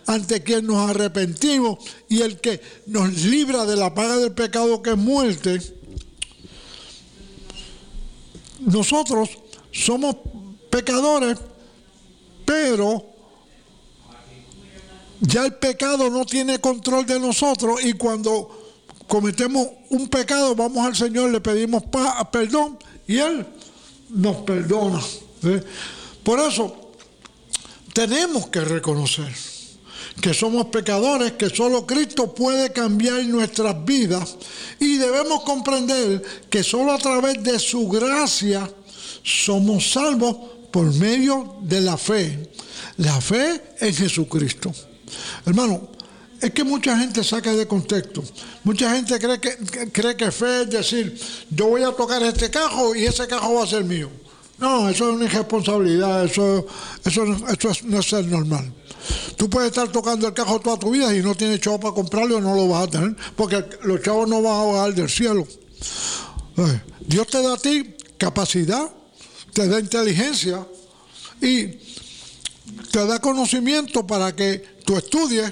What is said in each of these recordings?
ante quien nos arrepentimos y el que nos libra de la paga del pecado que es muerte. Nosotros somos pecadores, pero ya el pecado no tiene control de nosotros, y cuando cometemos un pecado vamos al Señor, le pedimos perdón y Él nos perdona. Por eso tenemos que reconocer que somos pecadores, que solo Cristo puede cambiar nuestras vidas, y debemos comprender que solo a través de su gracia somos salvos por medio de la fe en Jesucristo. Hermano, es que mucha gente saca de contexto. Mucha gente cree que fe es decir, yo voy a tocar este cajo y ese cajo va a ser mío. No, eso es una irresponsabilidad, eso no es ser normal. Tú puedes estar tocando el cajo toda tu vida y no tienes chavo para comprarlo, no lo vas a tener, porque los chavos no van a bajar del cielo. Dios te da a ti capacidad, te da inteligencia y te da conocimiento para que tú estudies,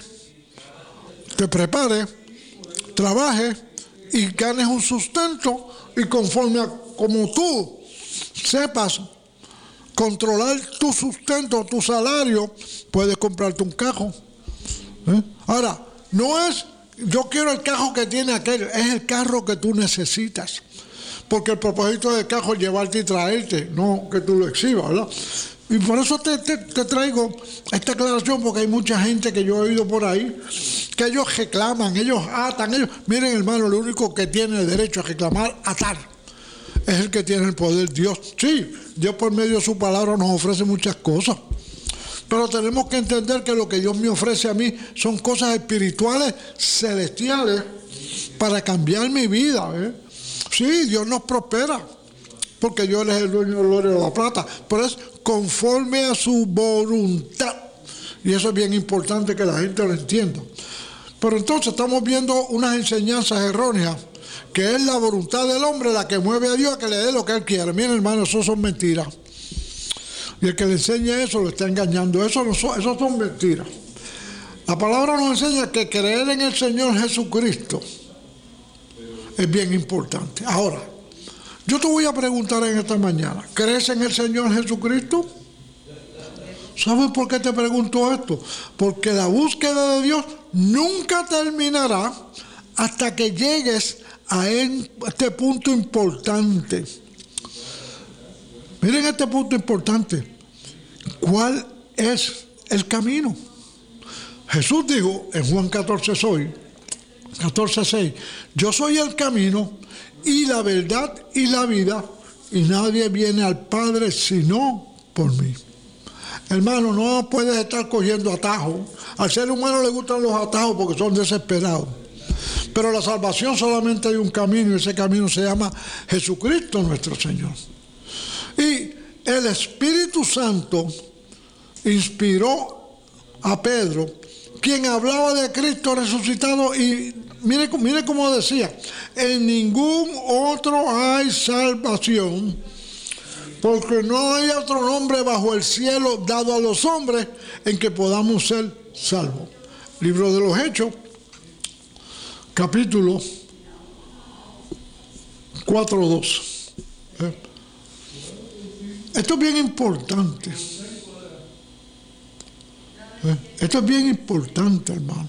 te prepares, trabajes y ganes un sustento, y conforme a como tú sepas controlar tu sustento, tu salario, puedes comprarte un cajo. Ahora, no es yo quiero el cajo que tiene aquel, es el carro que tú necesitas, porque el propósito del cajo es llevarte y traerte, no que tú lo exhibas, ¿verdad? Y por eso te traigo esta aclaración, porque hay mucha gente que yo he oído por ahí que ellos reclaman, ellos atan, miren, hermano, lo único que tiene el derecho a reclamar, atar, es el que tiene el poder, Dios. Sí, Dios por medio de su palabra nos ofrece muchas cosas, pero tenemos que entender que lo que Dios me ofrece a mí son cosas espirituales, celestiales, para cambiar mi vida. Sí, Dios nos prospera, porque Dios es el dueño del oro y de la plata, pero es conforme a su voluntad. Y eso es bien importante que la gente lo entienda. Pero entonces estamos viendo unas enseñanzas erróneas, que es la voluntad del hombre la que mueve a Dios a que le dé lo que Él quiere. Miren, hermano, eso son mentiras. Y el que le enseña eso lo está engañando. Eso son mentiras. La palabra nos enseña que creer en el Señor Jesucristo es bien importante. Ahora, yo te voy a preguntar en esta mañana, ¿crees en el Señor Jesucristo? ¿Sabes por qué te pregunto esto? Porque la búsqueda de Dios nunca terminará hasta que llegues a este punto importante. Miren este punto importante. ¿Cuál es el camino? Jesús dijo en Juan 14:6, yo soy el camino y la verdad y la vida, y nadie viene al Padre sino por mí. Hermano, no puedes estar cogiendo atajos. Al ser humano le gustan los atajos porque son desesperados. Pero la salvación solamente hay un camino, y ese camino se llama Jesucristo nuestro Señor. Y el Espíritu Santo inspiró a Pedro, quien hablaba de Cristo resucitado, y mire cómo decía, en ningún otro hay salvación, porque no hay otro nombre bajo el cielo dado a los hombres en que podamos ser salvos. Libro de los Hechos, capítulo 4:2. Esto es bien importante. Esto es bien importante, hermano.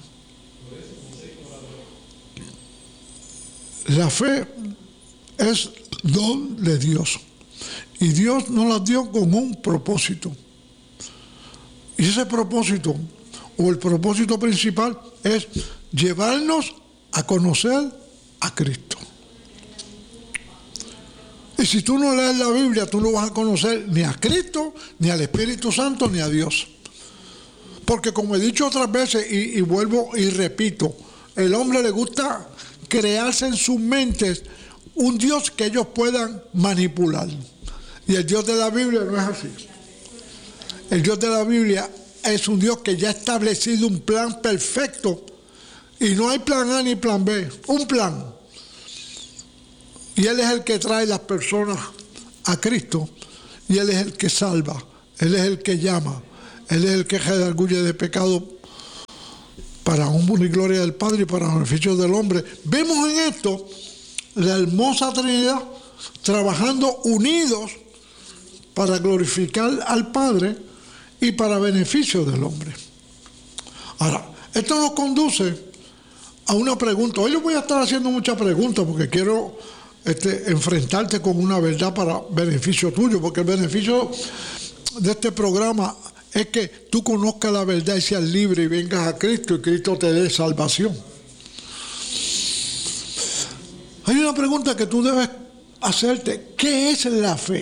La fe es don de Dios. Y Dios nos la dio con un propósito. Y ese propósito, o el propósito principal, es llevarnos a conocer a Cristo. Y si tú no lees la Biblia, tú no vas a conocer ni a Cristo, ni al Espíritu Santo, ni a Dios. Porque como he dicho otras veces, y vuelvo y repito, el hombre le gusta crearse en sus mentes un Dios que ellos puedan manipular. Y el Dios de la Biblia no es así. El Dios de la Biblia es un Dios que ya ha establecido un plan perfecto. Y no hay plan A ni plan B, un plan. Y Él es el que trae las personas a Cristo. Y Él es el que salva. Él es el que llama. Él es el que redarguye de pecado para honra y gloria del Padre y para beneficio del hombre. Vemos en esto la hermosa Trinidad trabajando unidos para glorificar al Padre y para beneficio del hombre. Ahora, esto nos conduce a una pregunta. Hoy yo voy a estar haciendo muchas preguntas porque quiero enfrentarte con una verdad para beneficio tuyo, porque el beneficio de este programa es que tú conozcas la verdad y seas libre y vengas a Cristo y Cristo te dé salvación. Hay una pregunta que tú debes hacerte. ¿Qué es la fe?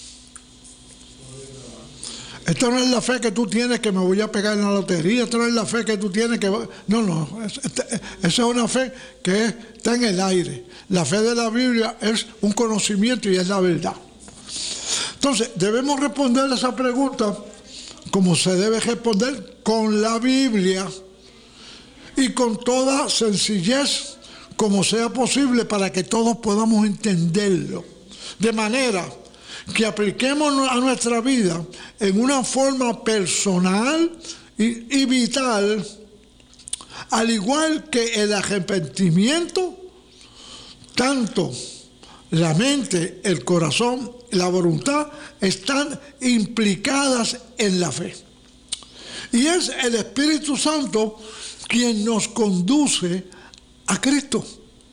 Esto no es la fe que tú tienes que me voy a pegar en la lotería. Esto no es la fe que tú tienes que... No. Esa es una fe que está en el aire. La fe de la Biblia es un conocimiento y es la verdad. Entonces, debemos responder a esa pregunta como se debe responder, con la Biblia y con toda sencillez como sea posible para que todos podamos entenderlo. De manera que apliquemos a nuestra vida en una forma personal y vital, al igual que el arrepentimiento, tanto la mente, el corazón y la voluntad están implicadas en la fe. Y es el Espíritu Santo quien nos conduce a Cristo.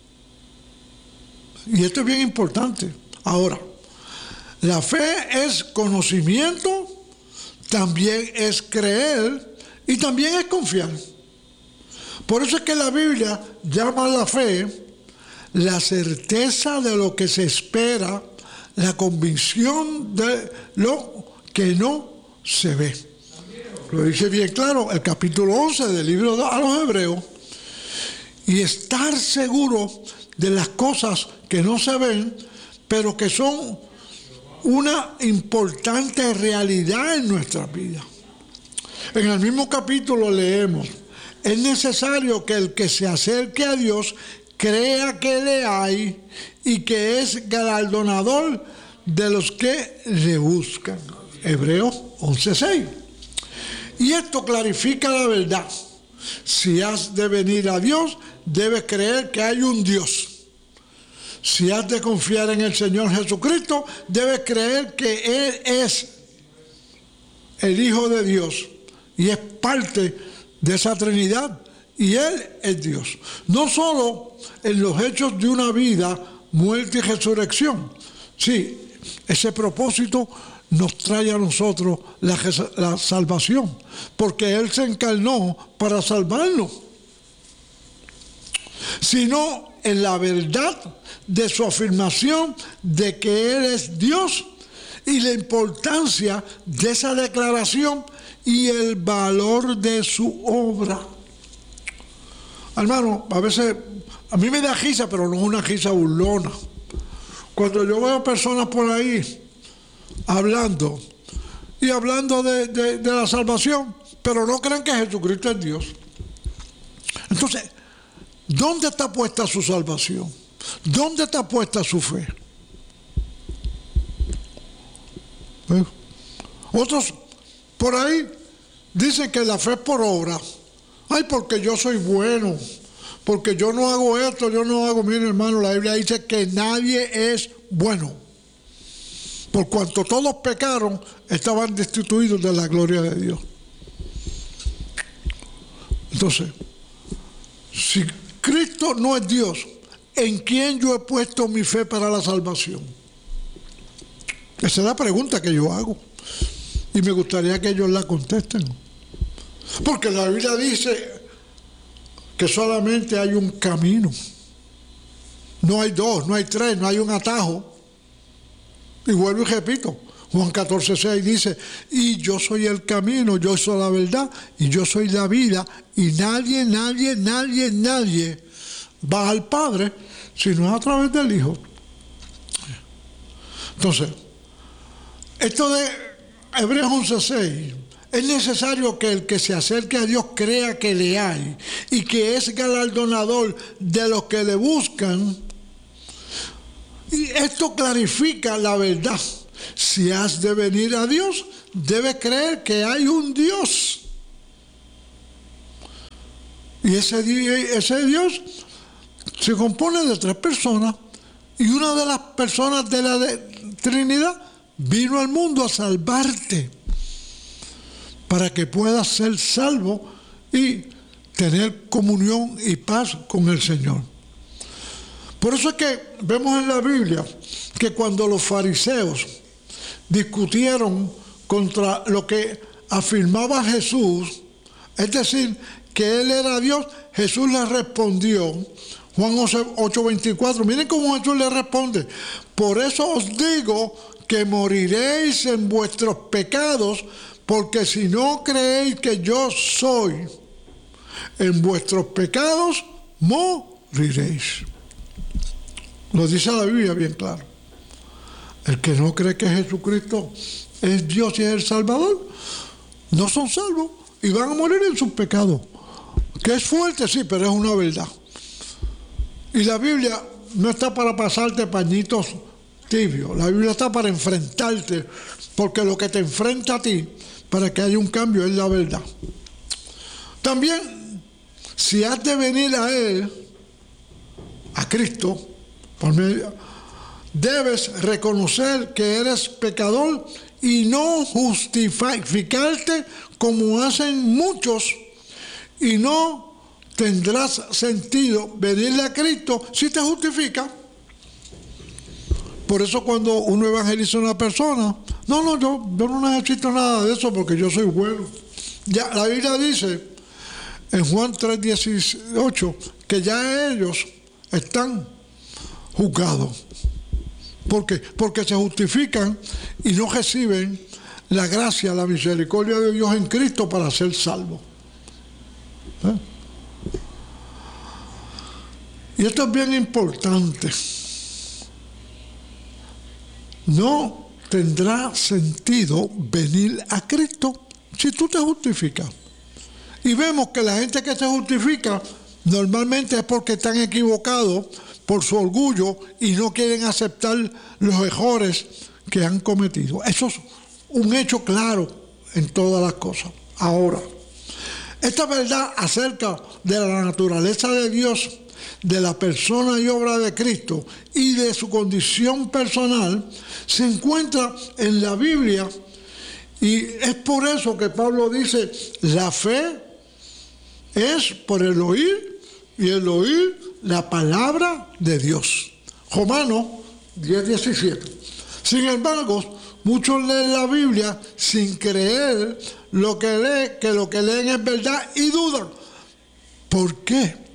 Y esto es bien importante. Ahora, la fe es conocimiento, también es creer y también es confiar. Por eso es que la Biblia llama a la fe la certeza de lo que se espera, la convicción de lo que no se ve. Lo dice bien claro el capítulo 11 del libro a los Hebreos. Y estar seguro de las cosas que no se ven, pero que son una importante realidad en nuestra vida. En el mismo capítulo leemos: es necesario que el que se acerque a Dios crea que le hay y que es galardonador de los que le buscan. Hebreos 11:6. Y esto clarifica la verdad. Si has de venir a Dios, debes creer que hay un Dios. Si has de confiar en el Señor Jesucristo, debes creer que Él es el Hijo de Dios y es parte de esa Trinidad. Y Él es Dios. No solo en los hechos de una vida, muerte y resurrección. Sí, ese propósito nos trae a nosotros la salvación, porque Él se encarnó para salvarnos. Sino en la verdad de su afirmación de que Él es Dios y la importancia de esa declaración y el valor de su obra. Hermano, a veces a mí me da risa, pero no es una risa burlona. Cuando yo veo personas por ahí hablando de la salvación, pero no creen que Jesucristo es Dios. Entonces, ¿dónde está puesta su salvación? ¿Dónde está puesta su fe? Otros por ahí dicen que la fe es por obra. Ay, porque yo soy bueno, porque yo no hago esto, yo no hago... Mire, hermano, la Biblia dice que nadie es bueno. Por cuanto todos pecaron, estaban destituidos de la gloria de Dios. Entonces, si Cristo no es Dios, ¿en quién yo he puesto mi fe para la salvación? Esa es la pregunta que yo hago. Y me gustaría que ellos la contesten. Porque la Biblia dice que solamente hay un camino. No hay dos, no hay tres, no hay un atajo. Y vuelvo y repito, Juan 14:6 dice: y yo soy el camino, yo soy la verdad y yo soy la vida, y nadie va al Padre si no es a través del Hijo. Entonces, esto de Hebreos 11:6, es necesario que el que se acerque a Dios crea que le hay y que es galardonador de los que le buscan. Y esto clarifica la verdad. Si has de venir a Dios, debes creer que hay un Dios. Y ese Dios se compone de 3 personas, y una de las personas de la Trinidad vino al mundo a salvarte para que puedas ser salvo y tener comunión y paz con el Señor. Por eso es que vemos en la Biblia que cuando los fariseos discutieron contra lo que afirmaba Jesús, es decir, que Él era Dios, Jesús les respondió, Juan 8:24, miren cómo Jesús le responde: por eso os digo que moriréis en vuestros pecados, porque si no creéis que yo soy, en vuestros pecados moriréis. Lo dice la Biblia bien claro. El que no cree que Jesucristo es Dios y es el Salvador, no son salvos y van a morir en sus pecados. Que es fuerte, sí, pero es una verdad. Y la Biblia no está para pasarte pañitos tibios. La Biblia está para enfrentarte, porque lo que te enfrenta a ti para que haya un cambio es la verdad. También, si has de venir a Él, a Cristo, por medio, debes reconocer que eres pecador y no justificarte como hacen muchos, y no tendrás sentido venirle a Cristo si te justifica. Por eso cuando uno evangeliza a una persona, yo no necesito nada de eso porque yo soy bueno. Ya la Biblia dice en Juan 3:18 que ya ellos están juzgados. ¿Por qué? Porque se justifican y no reciben la gracia, la misericordia de Dios en Cristo para ser salvos. Y esto es bien importante. No tendrá sentido venir a Cristo si tú te justificas. Y vemos que la gente que se justifica normalmente es porque están equivocados por su orgullo y no quieren aceptar los errores que han cometido. Eso es un hecho claro en todas las cosas. Ahora, esta verdad acerca de la naturaleza de Dios, de la persona y obra de Cristo y de su condición personal se encuentra en la Biblia, y es por eso que Pablo dice: la fe es por el oír y el oír la palabra de Dios. Romanos 10:17. Sin embargo, muchos leen la Biblia sin creer que lo que leen es verdad y dudan. ¿Por qué?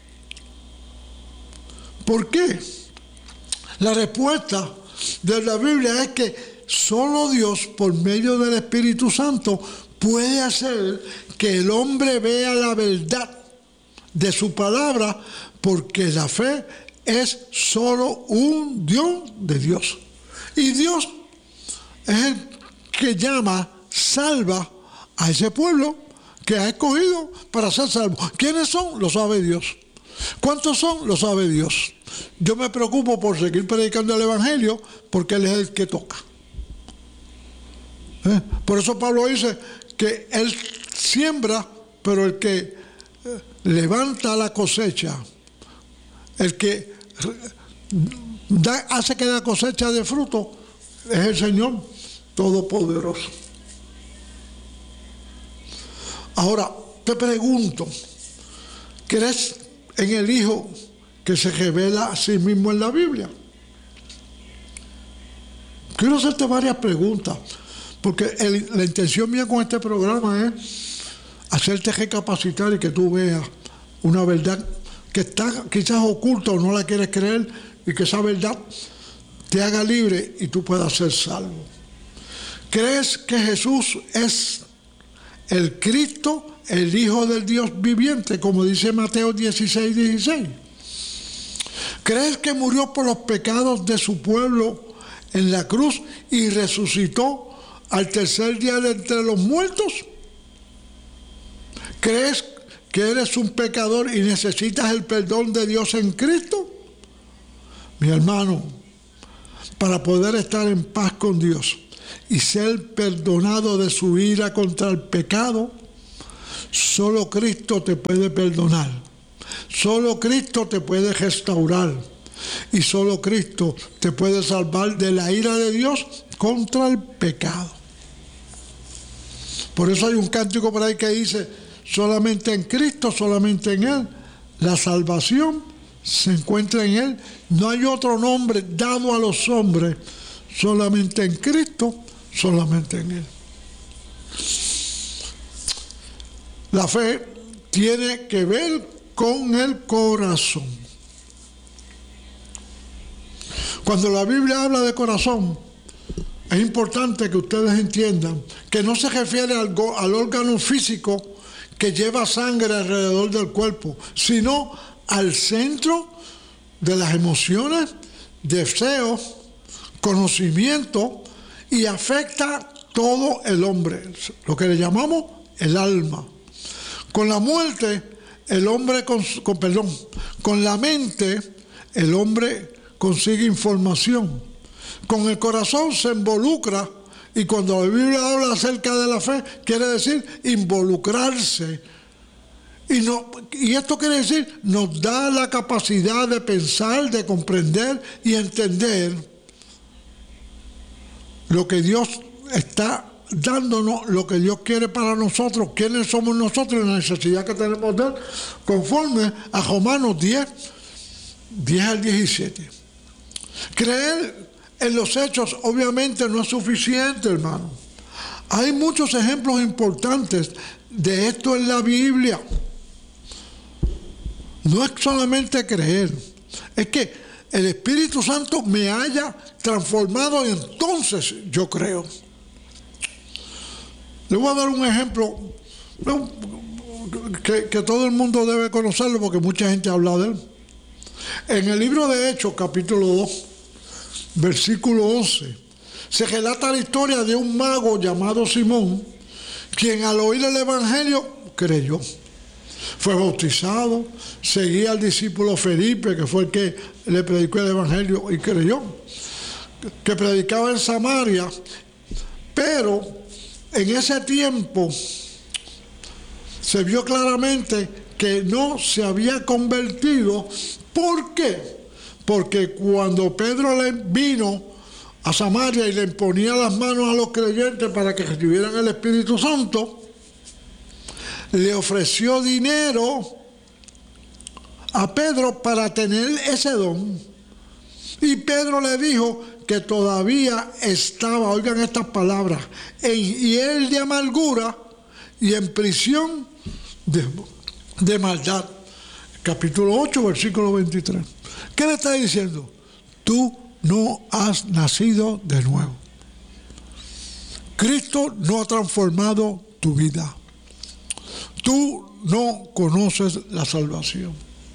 ¿Por qué? La respuesta de la Biblia es que solo Dios, por medio del Espíritu Santo, puede hacer que el hombre vea la verdad de su palabra, porque la fe es solo un don de Dios. Y Dios es el que llama, salva a ese pueblo que ha escogido para ser salvo. ¿Quiénes son? Lo sabe Dios. ¿Cuántos son? Lo sabe Dios. Yo me preocupo por seguir predicando el Evangelio porque Él es el que toca. Por eso Pablo dice que Él siembra, pero el que levanta la cosecha, el que hace que la cosecha dé fruto, es el Señor Todopoderoso. Ahora, te pregunto, ¿crees en el Hijo que se revela a sí mismo en la Biblia? Quiero hacerte varias preguntas, porque la intención mía con este programa es hacerte recapacitar y que tú veas una verdad que está quizás oculta o no la quieres creer, y que esa verdad te haga libre y tú puedas ser salvo. ¿Crees que Jesús es el Cristo, el Hijo del Dios viviente, como dice Mateo 16:16? ¿Crees que murió por los pecados de su pueblo en la cruz y resucitó al tercer día de entre los muertos? ¿Crees que eres un pecador y necesitas el perdón de Dios en Cristo? Mi hermano, para poder estar en paz con Dios y ser perdonado de su ira contra el pecado, Solo Cristo te puede perdonar. Solo Cristo te puede restaurar. Y solo Cristo te puede salvar de la ira de Dios contra el pecado. Por eso hay un cántico por ahí que dice: solamente en Cristo, solamente en Él, la salvación se encuentra en Él. No hay otro nombre dado a los hombres, solamente en Cristo, solamente en Él. La fe tiene que ver con el corazón. Cuando la Biblia habla de corazón, es importante que ustedes entiendan que no se refiere al órgano físico que lleva sangre alrededor del cuerpo, sino al centro de las emociones, deseos, conocimiento, y afecta todo el hombre, lo que le llamamos el alma. Con la muerte, el hombre con la mente, el hombre consigue información. Con el corazón se involucra, y cuando la Biblia habla acerca de la fe, quiere decir involucrarse. Y esto quiere decir, nos da la capacidad de pensar, de comprender y entender lo que Dios está dándonos, lo que Dios quiere para nosotros, quiénes somos nosotros y la necesidad que tenemos de Él, conforme a Romanos 10 al 17. Creer en los hechos obviamente no es suficiente, hermano. Hay muchos ejemplos importantes de esto en la Biblia. No es solamente creer, es que el Espíritu Santo me haya transformado y entonces yo creo. Le voy a dar un ejemplo que todo el mundo debe conocerlo porque mucha gente habla de él. En el libro de Hechos, capítulo 2, versículo 11, se relata la historia de un mago llamado Simón, quien al oír el Evangelio creyó. Fue bautizado, seguía al discípulo Felipe, que fue el que le predicó el Evangelio y creyó, que predicaba en Samaria, pero en ese tiempo se vio claramente que no se había convertido. ¿Por qué? Porque cuando Pedro le vino a Samaria y le imponía las manos a los creyentes para que recibieran el Espíritu Santo, le ofreció dinero a Pedro para tener ese don. Y Pedro le dijo que todavía estaba, oigan estas palabras, en hiel de amargura y en prisión de maldad. Capítulo 8, versículo 23. ¿Qué le está diciendo? Tú no has nacido de nuevo. Cristo no ha transformado tu vida. Tú no conoces la salvación.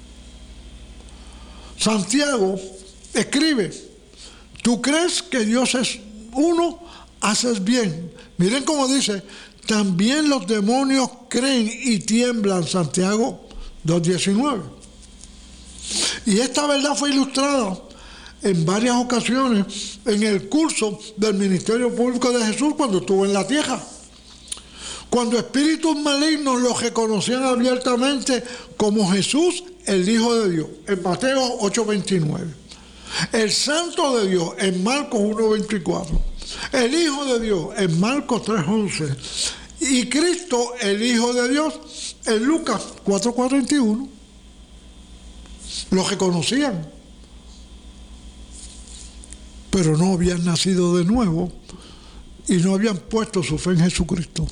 Santiago escribe: tú crees que Dios es uno, haces bien. Miren cómo dice: también los demonios creen y tiemblan. Santiago 2:19. Y esta verdad fue ilustrada en varias ocasiones en el curso del ministerio público de Jesús cuando estuvo en la tierra. Cuando espíritus malignos los reconocían abiertamente como Jesús, el Hijo de Dios, en Mateo 8:29. El Santo de Dios, en Marcos 1:24. El Hijo de Dios, en Marcos 3:11. Y Cristo, el Hijo de Dios, en Lucas 4:41. Los reconocían, pero no habían nacido de nuevo y no habían puesto su fe en Jesucristo.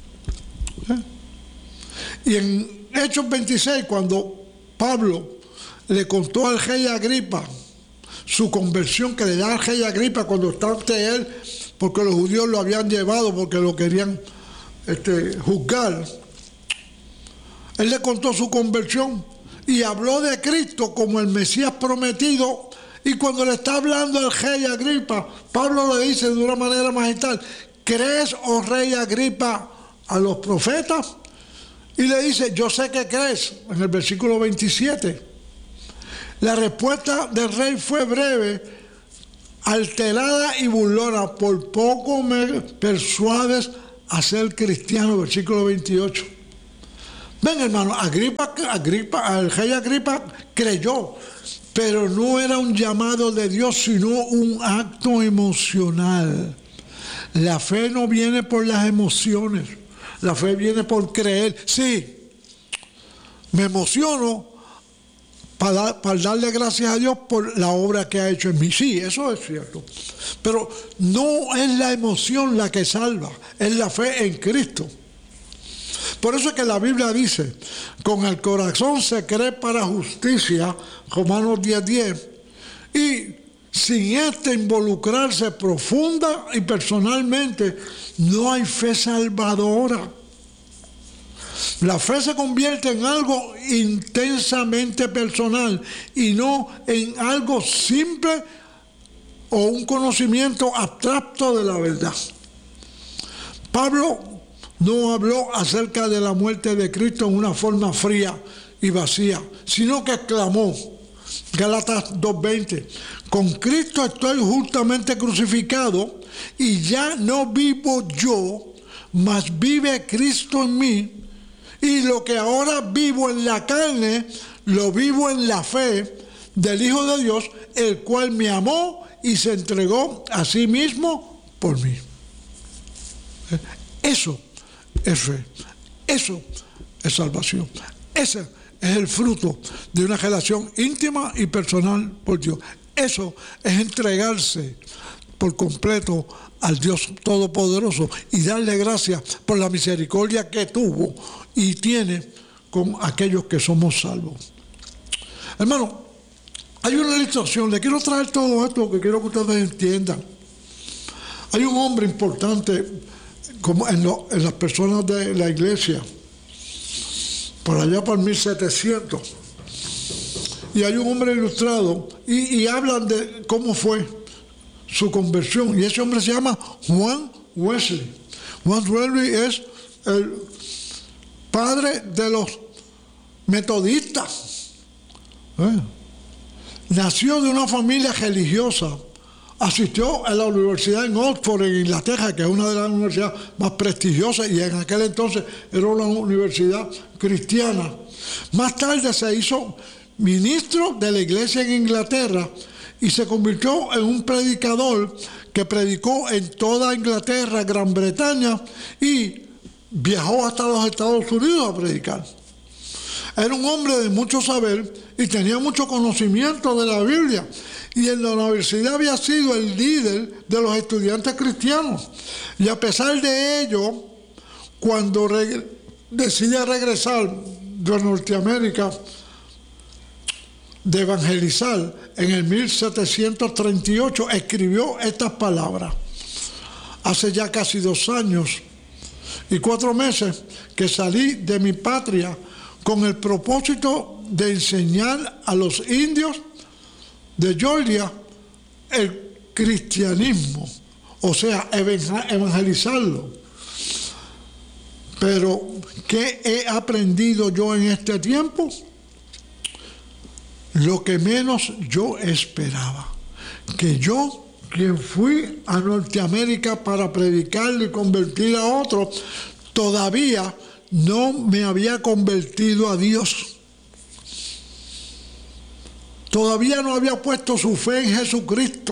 Y en Hechos 26, cuando Pablo le contó al rey Agripa su conversión que le da al rey Agripa cuando está ante él, porque los judíos lo habían llevado porque lo querían juzgar, él le contó su conversión y habló de Cristo como el Mesías prometido. Y cuando le está hablando al rey Agripa, Pablo le dice de una manera magistral: ¿crees, oh rey Agripa, a los profetas? Y le dice: yo sé que crees, en el versículo 27. La respuesta del rey fue breve, alterada y burlona: por poco me persuades a ser cristiano, versículo 28. Ven, hermano, el rey Agripa creyó, pero no era un llamado de Dios, sino un acto emocional. La fe no viene por las emociones, la fe viene por creer. Sí, me emociono para darle gracias a Dios por la obra que ha hecho en mí. Sí, eso es cierto. Pero no es la emoción la que salva, es la fe en Cristo. Por eso es que la Biblia dice, con el corazón se cree para justicia, Romanos 10:10, y sin involucrarse profunda y personalmente, no hay fe salvadora. La fe se convierte en algo intensamente personal y no en algo simple o un conocimiento abstracto de la verdad. Pablo no habló acerca de la muerte de Cristo en una forma fría y vacía, sino que exclamó, Gálatas 2:20, con Cristo estoy justamente crucificado y ya no vivo yo, mas vive Cristo en mí, y lo que ahora vivo en la carne, lo vivo en la fe del Hijo de Dios, el cual me amó y se entregó a sí mismo por mí. Eso es fe, eso es salvación, ese es el fruto de una relación íntima y personal por Dios. Eso es entregarse por completo al Dios Todopoderoso y darle gracias por la misericordia que tuvo y tiene con aquellos que somos salvos. Hermano, hay una ilustración, le quiero traer todo esto porque quiero que ustedes entiendan. Hay un hombre importante como en las personas de la iglesia, por allá por 1700, y hay un hombre ilustrado y hablan de cómo fue su conversión, y ese hombre se llama Juan Wesley. Juan Wesley es el padre de los metodistas. Nació de una familia religiosa. Asistió a la universidad en Oxford, en Inglaterra, que es una de las universidades más prestigiosas, y en aquel entonces era una universidad cristiana. Más tarde se hizo ministro de la iglesia en Inglaterra y se convirtió en un predicador que predicó en toda Inglaterra, Gran Bretaña, y viajó hasta los Estados Unidos a predicar. Era un hombre de mucho saber y tenía mucho conocimiento de la Biblia. Y en la universidad había sido el líder de los estudiantes cristianos. Y a pesar de ello, cuando decide regresar de Norteamérica, de evangelizar, en el 1738 escribió estas palabras. Hace ya casi 2 años y 4 meses que salí de mi patria con el propósito de enseñar a los indios de Georgia el cristianismo, o sea, evangelizarlo. Pero, ¿qué he aprendido yo en este tiempo? Lo que menos yo esperaba, que yo, quien fui a Norteamérica para predicarle y convertir a otros, todavía no me había convertido a Dios. Todavía no había puesto su fe en Jesucristo,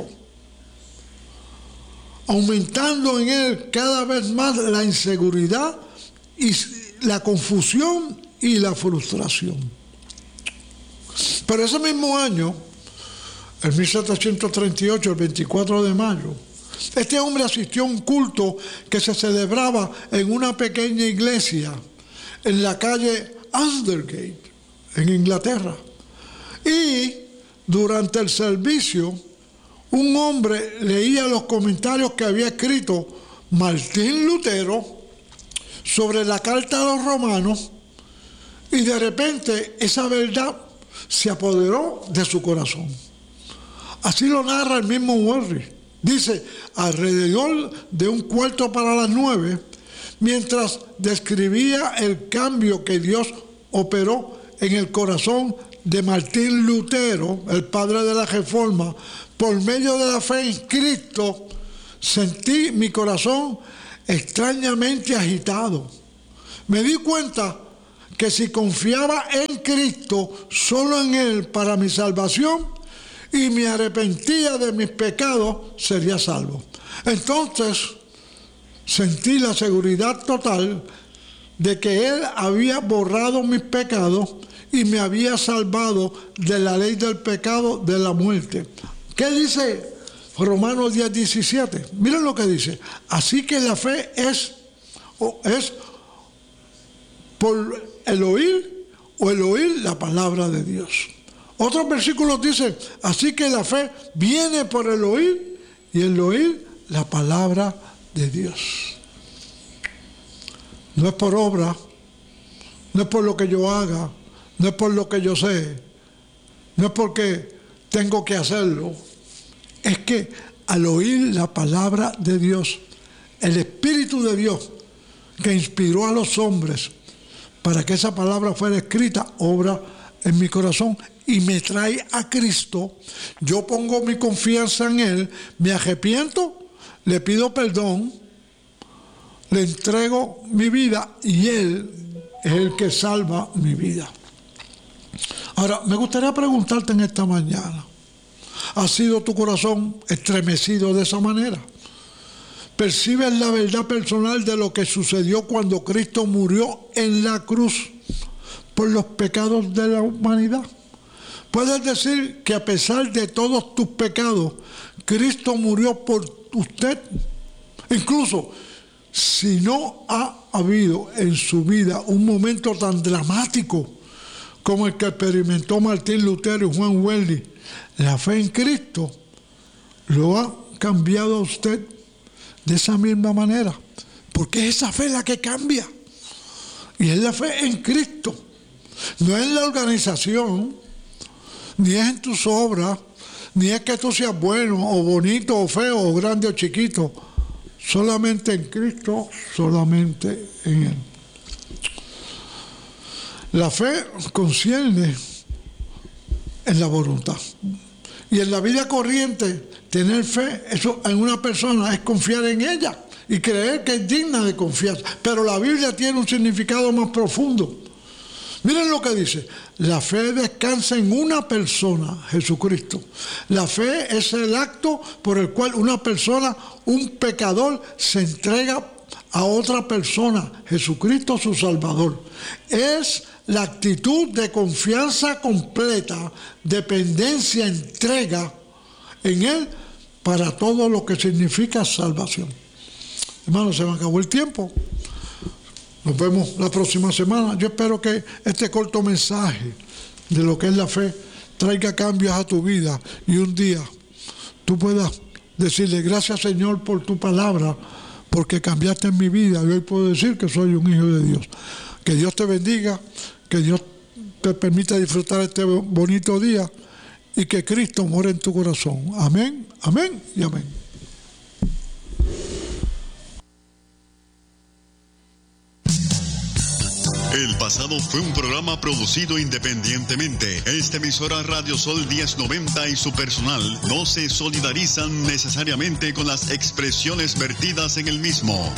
aumentando en él cada vez más la inseguridad y la confusión y la frustración. Pero ese mismo año, en 1738, el 24 de mayo, este hombre asistió a un culto que se celebraba en una pequeña iglesia en la calle Aldersgate, en Inglaterra. Y durante el servicio, un hombre leía los comentarios que había escrito Martín Lutero sobre la carta a los romanos, y de repente esa verdad se apoderó de su corazón. Así lo narra el mismo Wesley. Dice, alrededor de 8:45, mientras describía el cambio que Dios operó en el corazón de Martín Lutero, el padre de la Reforma, por medio de la fe en Cristo, sentí mi corazón extrañamente agitado. Me di cuenta que si confiaba en Cristo, solo en Él para mi salvación, y me arrepentía de mis pecados, sería salvo. Entonces sentí la seguridad total de que Él había borrado mis pecados y me había salvado de la ley del pecado, de la muerte. ¿Qué dice Romanos 10:17? Miren lo que dice. Así que la fe es por el oír, o el oír la palabra de Dios. Otros versículos dicen, así que la fe viene por el oír, y el oír la palabra de Dios. No es por obra, no es por lo que yo haga, no es por lo que yo sé, no es porque tengo que hacerlo. Es que al oír la palabra de Dios, el Espíritu de Dios que inspiró a los hombres para que esa palabra fuera escrita, obra en mi corazón y me trae a Cristo. Yo pongo mi confianza en Él, me arrepiento, le pido perdón, le entrego mi vida y Él es el que salva mi vida. Ahora, me gustaría preguntarte en esta mañana, ¿ha sido tu corazón estremecido de esa manera? ¿Percibes la verdad personal de lo que sucedió cuando Cristo murió en la cruz por los pecados de la humanidad? ¿Puedes decir que a pesar de todos tus pecados, Cristo murió por usted? Incluso si no ha habido en su vida un momento tan dramático como el que experimentó Martín Lutero y Juan Wesley, la fe en Cristo lo ha cambiado a usted de esa misma manera, porque es esa fe la que cambia, y es la fe en Cristo, no es en la organización, ni es en tus obras, ni es que tú seas bueno o bonito o feo o grande o chiquito, solamente en Cristo, solamente en Él. La fe concierne en la voluntad. Y en la vida corriente, tener fe eso en una persona es confiar en ella y creer que es digna de confianza. Pero la Biblia tiene un significado más profundo. Miren lo que dice. La fe descansa en una persona, Jesucristo. La fe es el acto por el cual una persona, un pecador, se entrega a otra persona, Jesucristo su Salvador. Es la actitud de confianza completa, dependencia, entrega en Él para todo lo que significa salvación. Hermanos, se me acabó el tiempo. Nos vemos la próxima semana. Yo espero que este corto mensaje de lo que es la fe traiga cambios a tu vida y un día tú puedas decirle gracias, Señor, por tu palabra, porque cambiaste en mi vida y hoy puedo decir que soy un hijo de Dios. Que Dios te bendiga, que Dios te permita disfrutar este bonito día y que Cristo more en tu corazón. Amén, amén y amén. El pasado fue un programa producido independientemente. Esta emisora Radio Sol 1090 y su personal no se solidarizan necesariamente con las expresiones vertidas en el mismo.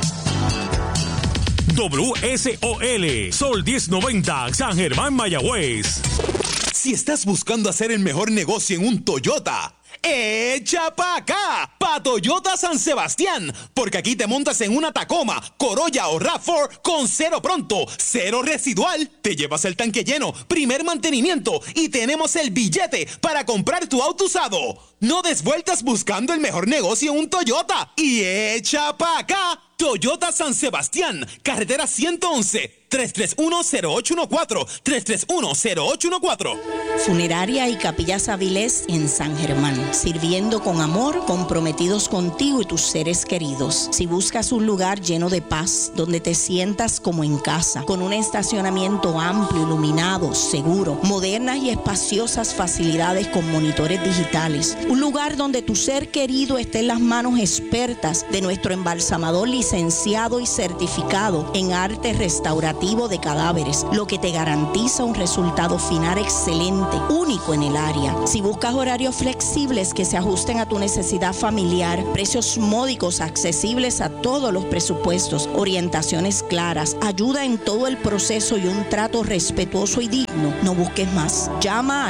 WSOL Sol 1090 San Germán, Mayagüez. Si estás buscando hacer el mejor negocio en un Toyota, ¡echa pa' acá! Pa' Toyota San Sebastián, porque aquí te montas en una Tacoma, Corolla o RAV4 con cero pronto, cero residual, te llevas el tanque lleno, primer mantenimiento y tenemos el billete para comprar tu auto usado. No des vueltas buscando el mejor negocio en un Toyota y echa pa' acá. Toyota San Sebastián, carretera 111, 331-0814, 331-0814. Funeraria y Capillas Avilés en San Germán, sirviendo con amor, comprometidos contigo y tus seres queridos. Si buscas un lugar lleno de paz, donde te sientas como en casa, con un estacionamiento amplio, iluminado, seguro, modernas y espaciosas facilidades con monitores digitales, un lugar donde tu ser querido esté en las manos expertas de nuestro embalsamador licenciado y certificado en arte restaurativo preventivo de cadáveres, lo que te garantiza un resultado final excelente, único en el área. Si buscas horarios flexibles que se ajusten a tu necesidad familiar, precios módicos accesibles a todos los presupuestos, orientaciones claras, ayuda en todo el proceso y un trato respetuoso y digno, no busques más. Llama al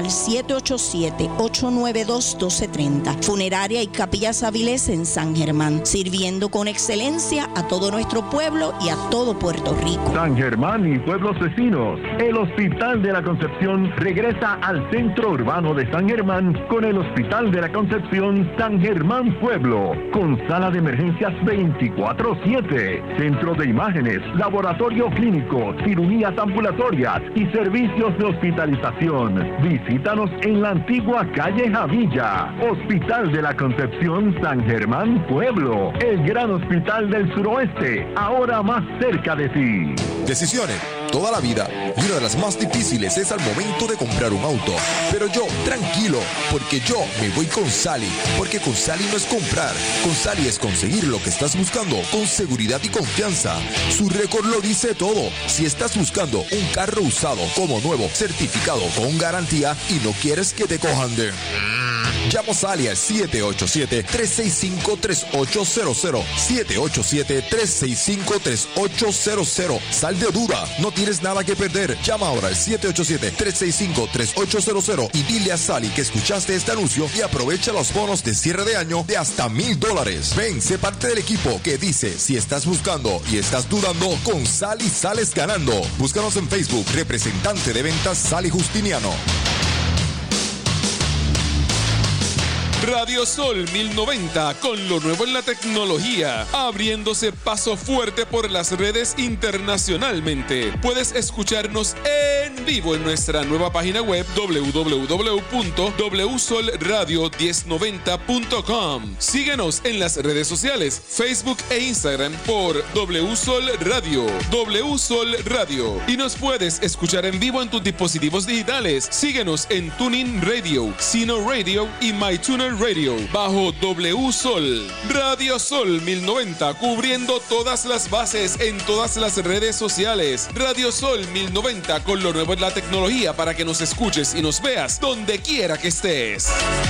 787-892-1230. Funeraria y Capillas Avilés en San Germán, sirviendo con excelencia a todo nuestro pueblo y a todo Puerto Rico. San Germán y pueblos vecinos, el Hospital de la Concepción regresa al centro urbano de San Germán con el Hospital de la Concepción San Germán Pueblo, con sala de emergencias 24/7, centro de imágenes, laboratorio clínico, cirugías ambulatorias y servicios de hospitalización. Visítanos en la antigua calle Javilla. Hospital de la Concepción San Germán Pueblo, el gran hospital del suroeste, ahora más cerca de ti. Decisiones toda la vida, y una de las más difíciles es al momento de comprar un auto. Pero yo, tranquilo, porque yo me voy con Sally, porque con Sally no es comprar, con Sally es conseguir lo que estás buscando con seguridad y confianza. Su récord lo dice todo. Si estás buscando un carro usado como nuevo, certificado con garantía y no quieres que te cojan de... Llamo a Sally al 787-365-3800. 787-365-3800. Sal de duda, no tienes nada que perder. Llama ahora al 787-365-3800 y dile a Sally que escuchaste este anuncio y aprovecha los bonos de cierre de año de hasta $1,000. Ven, sé parte del equipo que dice: si estás buscando y estás dudando, con Sally sales ganando. Búscanos en Facebook, representante de ventas Sally Justiniano. Radio Sol 1090, con lo nuevo en la tecnología, abriéndose paso fuerte por las redes internacionalmente. Puedes escucharnos en vivo en nuestra nueva página web www.wsolradio1090.com. Síguenos en las redes sociales, Facebook e Instagram por WSol Radio, WSol Radio. Y nos puedes escuchar en vivo en tus dispositivos digitales. Síguenos en TuneIn Radio, Sino Radio y MyTuner Radio, bajo W Sol. Radio Sol 1090, cubriendo todas las bases en todas las redes sociales. Radio Sol 1090, con lo nuevo en la tecnología para que nos escuches y nos veas donde quiera que estés.